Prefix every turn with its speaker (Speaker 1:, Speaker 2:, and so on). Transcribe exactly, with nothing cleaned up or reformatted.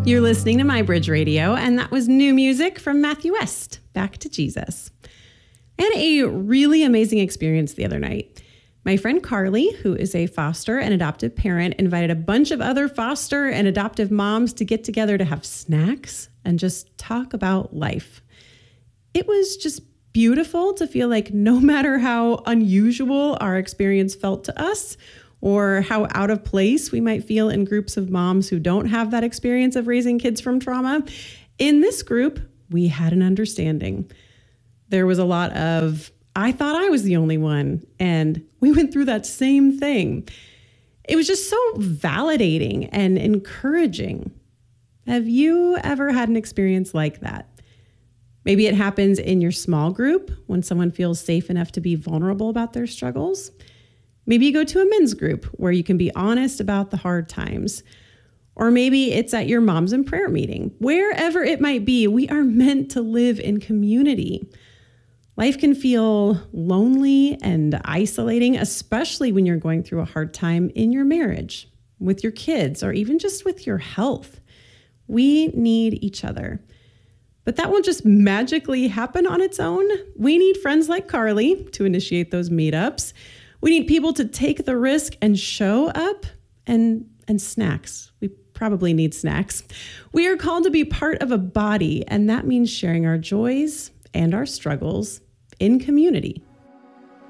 Speaker 1: You're listening to My Bridge Radio, and that was new music from Matthew West, Back to Jesus. I had a really amazing experience the other night. My friend Carly, who is a foster and adoptive parent, invited a bunch of other foster and adoptive moms to get together to have snacks and just talk about life. It was just beautiful to feel like no matter how unusual our experience felt to us, or how out of place we might feel in groups of moms who don't have that experience of raising kids from trauma, in this group, we had an understanding. There was a lot of, I thought I was the only one, and we went through that same thing. It was just so validating and encouraging. Have you ever had an experience like that? Maybe it happens in your small group when someone feels safe enough to be vulnerable about their struggles. Maybe you go to a men's group where you can be honest about the hard times. Or maybe it's at your Moms in Prayer meeting. Wherever it might be, we are meant to live in community. Life can feel lonely and isolating, especially when you're going through a hard time in your marriage, with your kids, or even just with your health. We need each other. But that won't just magically happen on its own. We need friends like Carly to initiate those meetups. We need people to take the risk and show up, and, and snacks. We probably need snacks. We are called to be part of a body, and that means sharing our joys and our struggles in community.